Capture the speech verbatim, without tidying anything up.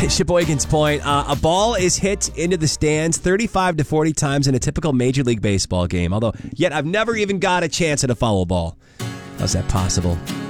Sheboygan's Point. Uh, a ball is hit into the stands thirty-five to forty times in a typical Major League Baseball game. Although, yet I've never even got a chance at a foul ball. How's that possible?